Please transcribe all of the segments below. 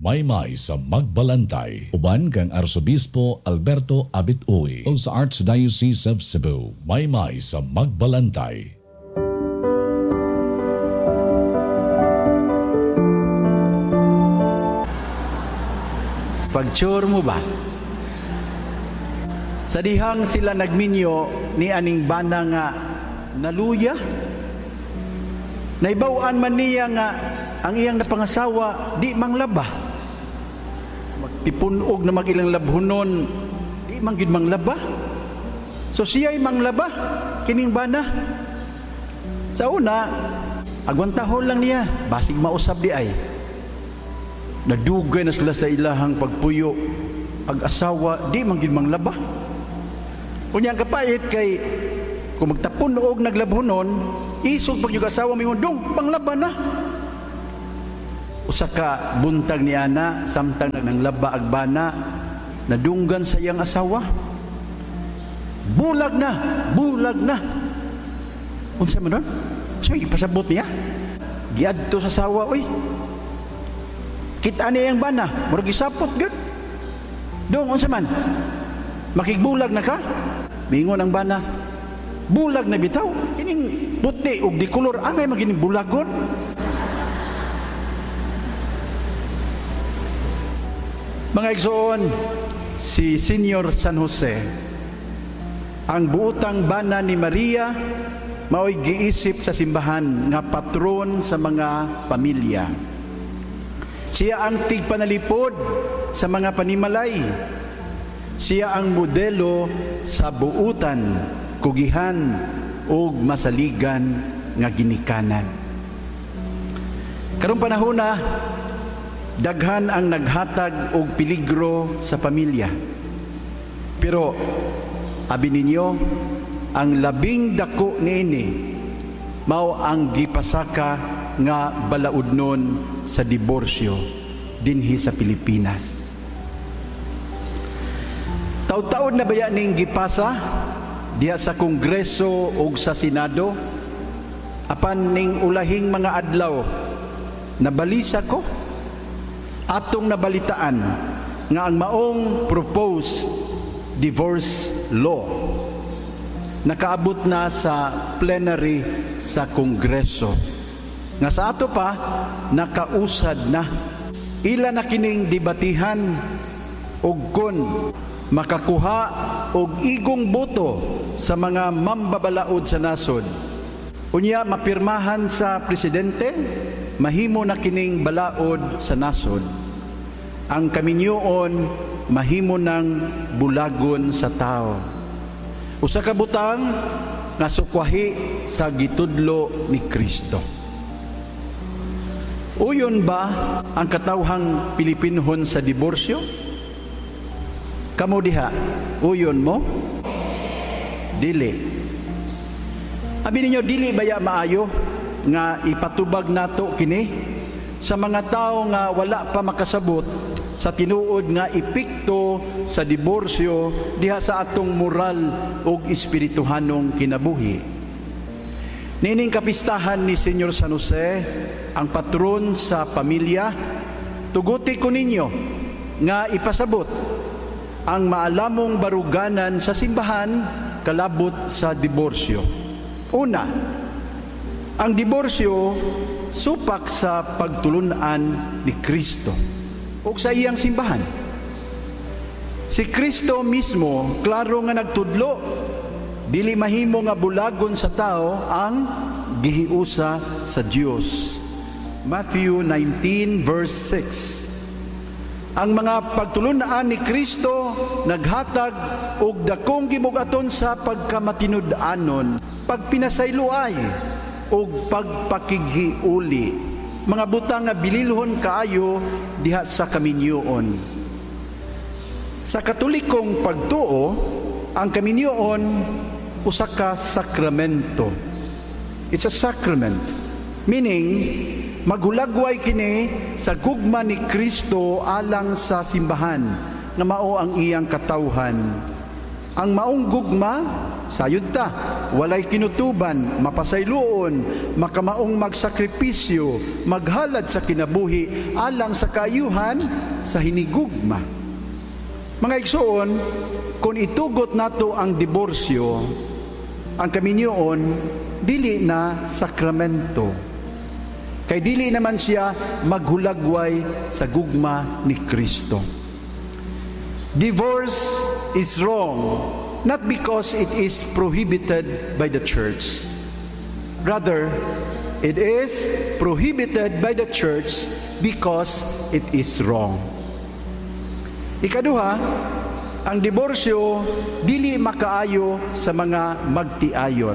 Maymay sa Magbalantay, uban kang Arsobispo Alberto Abit-Uy o sa Archdiocese of Cebu. Maymay sa Magbalantay. Pag-sure mo ba? Sa dihang sila nagminyo ni aning bana nga naluya, naibawaan man niya nga ang iyang napangasawa di manglaba. Magpipunog na magilang labhunon, di manggid manglaba. So siya'y manglaba, kining bana. Sa una, agwantahon lang niya, basig mausab di ay. Nadugay na sila sa ilahang pagpuyo, ag-asawa, di manggid manglaba. Kunya ang kapait kay kung magtapon og naglabhonon, isog pag yung asawa mo dong panglaba na. Usa ka buntag ni ana samtang nanglaba ag bana, nadunggan sa iyang asawa. Bulag na, bulag na. Unsa man nun? So ipasabot niya. Giadto sa asawa, oy. Kita niya ang bana, murag gisapot gud. Dong unsa man? Makigbulag na ka? Mingon ang bana, bulag na bitaw, ining puti ug di kulor angay magining bulagon. Mga igsoon, si Senior San Jose, ang buutang bana ni Maria, mao'y giisip sa simbahan nga patron sa mga pamilya. Siya ang tigpanalipod sa mga panimalay. Siya ang modelo sa buutan, kugihan, ug masaligan nga ginikanan. Karong panahon na, daghan ang naghatag og peligro sa pamilya. Pero, abi ninyo, ang labing dako niini, mao ang gipasaka nga balaudnon sa diborsyo dinhi sa Pilipinas. Taud-taud na baya ning gipasa diha sa Kongreso ug sa Senado, apan ning ulahing mga adlaw nabalisa ko atong nabalitaan nga ang maong proposed divorce law nakaabot na sa plenary sa Kongreso. Nga sa ato pa nakausad na. Ila na kining debatihan ug kon makakuha og igong boto sa mga mambabalaod sa nasod. Unya mapirmahan sa presidente, mahimo na kining balaod sa nasod. Ang kaminyoon mahimo ng bulagon sa tao. Usa ka butang nga sukwahi sa gitudlo ni Kristo. Uyon ba ang katawhang Pilipinhon sa diborsyo? Kamu diha, uyon mo? Dili. Abi ninyo, dili baya maayo nga ipatubag nato kini sa mga tao nga wala pa makasabot sa tinuod nga epekto sa diborsyo diha sa atong moral ug espirituhanong kinabuhi. Nining kapistahan ni Senior San Jose, ang patron sa pamilya, tuguti ko ninyo nga ipasabot ang maalamong baruganan sa simbahan kalabot sa diborsyo. Una, ang diborsyo supak sa pagtulunan ni Kristo o sa iyang simbahan. Si Kristo mismo, klaro nga nagtudlo, dili mahimo nga bulagon sa tao ang gihiusa sa Dios. Matthew 19 verse 6. Ang mga pagtulunan ni Kristo naghatag og dakong gibugaton sa pagkamatinud-anon, pagpinasayloay og pagpakighiuli. Mga butang nga bililhon kaayo diha sa kaminyoon. Sa Katolikong pagtuo, ang kaminyoon usa ka sakramento. It's a sacrament, meaning maghulagway kini sa gugma ni Kristo alang sa simbahan nga mao ang iyang katawhan. Ang maong gugma sayod ta, walay kinutuban, mapasayloon, makamaong magsakripisyo, maghalad sa kinabuhi, alang sa kaayuhan sa hinigugma. Mga igsoon, kung itugot nato ang diborsyo, ang kaminyoon, dili na sakramento. Kay dili naman siya maghulagway sa gugma ni Kristo. Divorce is wrong, not because it is prohibited by the church. Rather, it is prohibited by the church because it is wrong. Ikaduha, ang diborsyo dili makaayo sa mga magtiayon.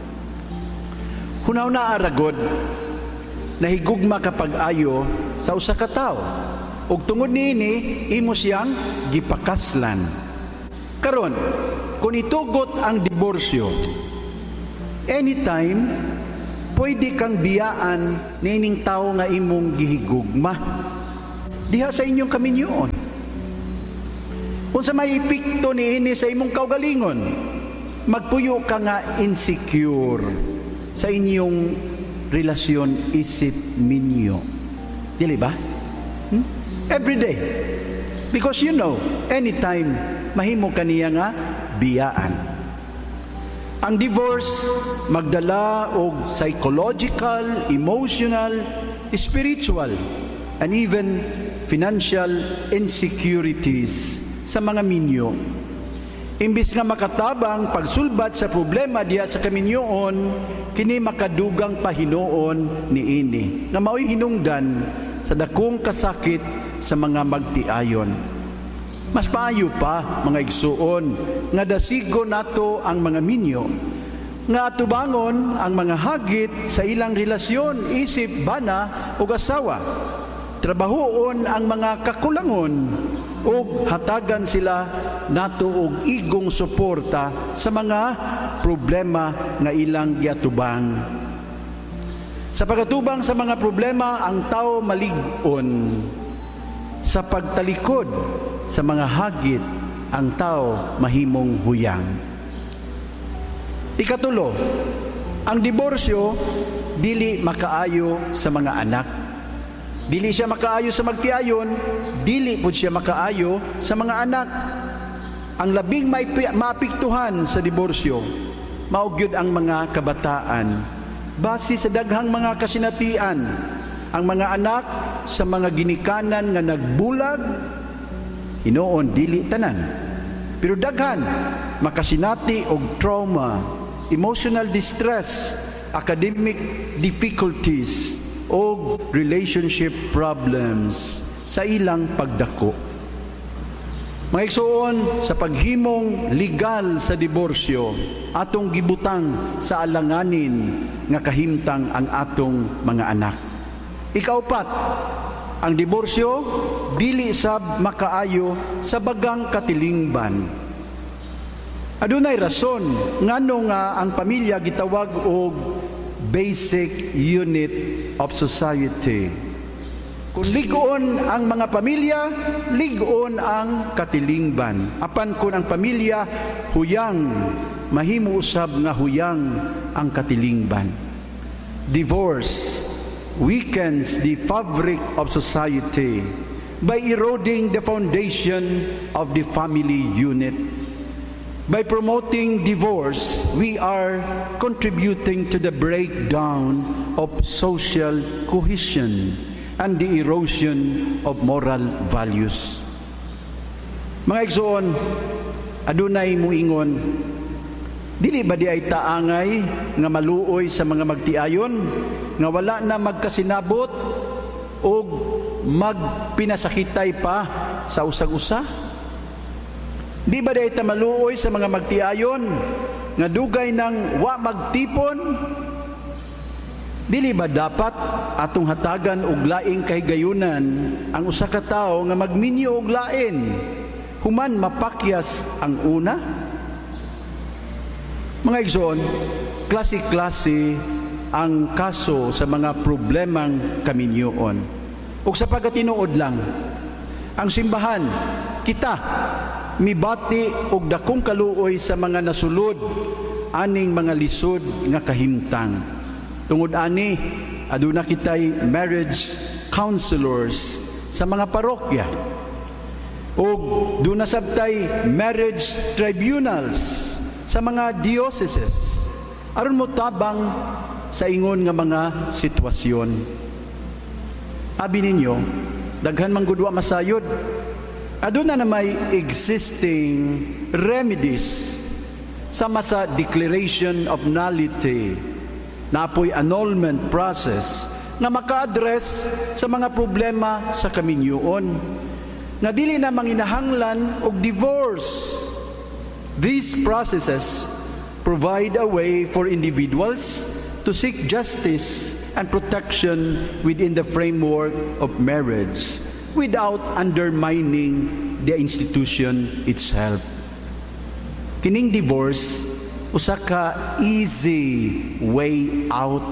Hunaw na aragod, nahigugma kapag ayo sa usa ka tawo, ug tungod niini imo siyang gipakaslan. Karon, kung itugot ang diborsyo, anytime pwede kang biyaan niining tawo nga imong gihigugma diha sa inyong kaminyoon. Kung sa may epekto niini sa imong kaugalingon, magpuyo ka nga insecure sa inyong relasyon isip minyo. Dili ba? Every day. Because you know, anytime mahimo kaniya nga biyaan. Ang divorce magdala og psychological, emotional, spiritual, and even financial insecurities sa mga minyo. Imbis nga makatabang pagsulbat sa problema diha sa kaminyoon, kini makadugang pahinuon niini nga mao'y hinungdan sa dakong kasakit sa mga magtiayon. Mas paayo pa, mga igsuon, nga dasigo nato ang mga minyo, nga atubangon ang mga hagit sa ilang relasyon, isip, bana o asawa. Trabahoon ang mga kakulangon o hatagan sila nato og igong suporta sa mga problema nga ilang giatubang. Sa pagkatubang sa mga problema, ang tao malig-on. Sa pagtalikod sa mga hagit, ang tao mahimong huyang. Ikatulo, ang diborsyo dili makaayo sa mga anak. Dili siya makaayo sa magtiayon, dili pud siya makaayo sa mga anak. Ang labing maapektuhan sa diborsyo, maugyod ang mga kabataan. Base sa daghang mga kasinatian, ang mga anak sa mga ginikanan nga nagbulag, hinoon dili tanan. Pero daghan makasinati og trauma, emotional distress, academic difficulties, o relationship problems sa ilang pagdako. Mga igsoon, sa paghimong legal sa diborsyo, atong gibutang sa alanganin nga kahimtang ang atong mga anak. Ikaupat, ang diborsyo dili sab makaayo sa bagang katilingban. Adunay rason ngano nga ang pamilya gitawag og basic unit of society. Kung ligon ang mga pamilya, ligon ang katilingban. Apan kung ang pamilya huyang, mahimo usab nga huyang ang katilingban. Divorce weakens the fabric of society by eroding the foundation of the family unit. By promoting divorce, we are contributing to the breakdown of social cohesion and the erosion of moral values. Mga igsoon, adunay muingon, dili ba di ay taangay nga maluoy sa mga magtiayon nga wala na magkasinabot o magpinasakitay pa sa usag-usa? Di ba di ay maluoy sa mga magtiayon nga dugay ng wa magtipon? Dili ba dapat atong hatagan og laing kahigayunan ang usa ka tawo nga magminyo og lain human mapakyas ang una? Mga igsoon, klase-klase ang kaso sa mga problemang kaminyoon. Ug sa pagkatinuod lang, ang simbahan, kita, mibati og dakong kaluoy sa mga nasulod aning mga lisod nga kahimtang. Tungod ani, aduna kitay marriage counselors sa mga parokya. O duna sabtay marriage tribunals sa mga dioceses aron mo tabang sa ingon nga mga sitwasyon. Abi ninyo, daghan man gud wa masayod. Aduna na may existing remedies sama sa declaration of nullity na apoy annulment process nga maka-address sa mga problema sa kaminyoon nga dili na manginahanglan og divorce. These processes provide a way for individuals to seek justice and protection within the framework of marriage without undermining the institution itself. Kining divorce, usa ka easy way out.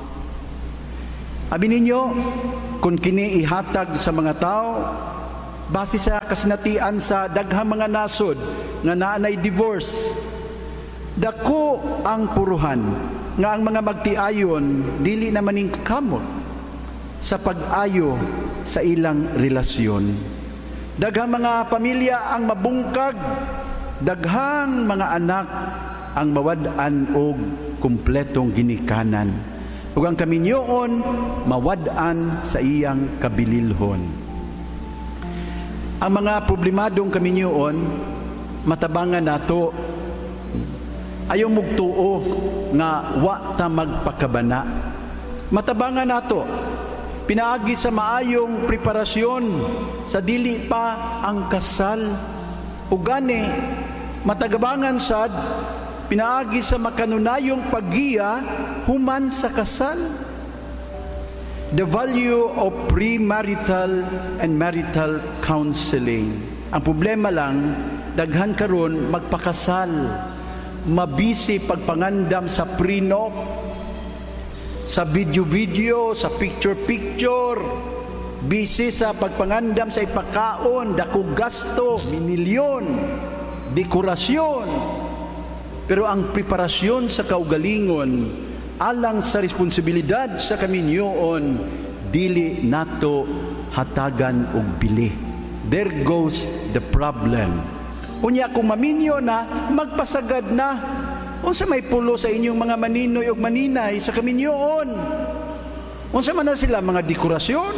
Abi ninyo, kung kini ihatag sa mga tao, base sa kasinatian sa daghang mga nasod nga naanay divorce, dako ang puruhan nga ang mga magtiayon dili na maning kamot sa pag-ayo sa ilang relasyon. Daghang mga pamilya ang mabungkag, daghang mga anak ang mawad-an og kumpletong ginikanan, ug ang kaminyoon mawad-an sa iyang kabililhon. Ang mga problemadong kaminyoon matabangan nato. Ayaw mugtuo nga wa ta magpakabana. Matabangan nato. Pinaagi sa maayong preparasyon sa dili pa ang kasal. Ug gani matagabangan sad pinaagi sa makanunayong paggiya human sa kasal. The value of premarital and marital counseling. Ang problema lang, daghan karon magpakasal, mabisi pagpangandam sa prenup, sa video-video, sa picture-picture, busy sa pagpangandam sa ipakaon, dakong gasto, milyon, dekorasyon. Pero ang preparasyon sa kaugalingon, alang sa responsibilidad sa kaminyoon, dili nato hatagan og bili. There goes the problem. Unya kung maminyo na, magpasagad na. Unsa may pulo sa inyong mga maninoy ug maninay sa kaminyoon? Unsa man na sila mga dekorasyon?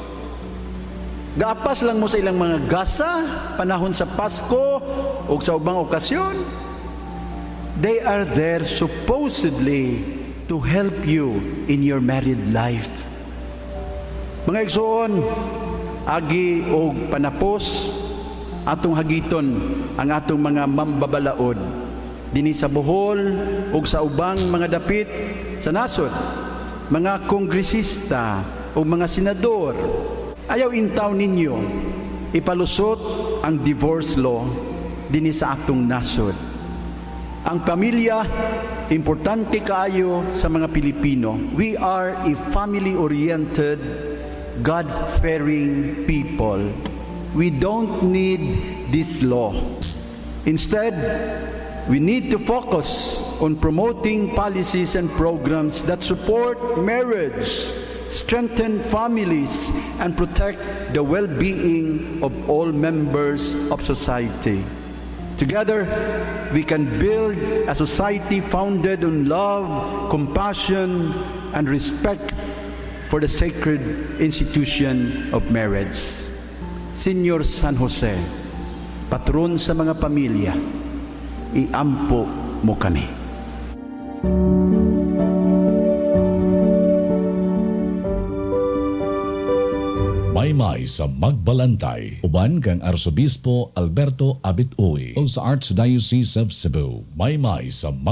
Gaapas lang mo sa ilang mga gasa, panahon sa Pasko o sa ubang okasyon? They are there supposedly to help you in your married life. Mga igsoon, agi o panapos, atong hagiton ang atong mga mambabalaod dinhi sa Bohol o sa ubang mga dapit sa nasod, mga kongresista o mga senador. Ayaw intaw ninyo ipalusot ang divorce law dinhi sa atong nasod. Ang pamilya, importante kaayo sa mga Pilipino. We are a family-oriented, God-fearing people. We don't need this law. Instead, we need to focus on promoting policies and programs that support marriage, strengthen families, and protect the well-being of all members of society. Together, we can build a society founded on love, compassion, and respect for the sacred institution of marriage. Señor San Jose, patron sa mga pamilya, iampo mo kami. Maymay sa Magbalantay, uban kang Arsobispo Alberto Abit-Uy o sa Archdiocese of Cebu. Maymay sa